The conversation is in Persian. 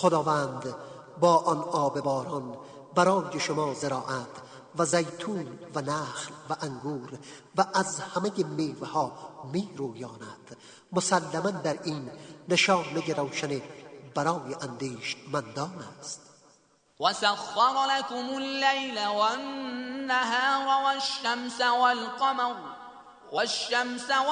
خداوند با آن آب باران برای شما زراعت و زیتون و نخل و انگور و از همه میوه ها می رویاند. مسلماً در این نشانه روشن برای اندیشمندان است. وسخر لكم الليل والنهار والشمس والقمر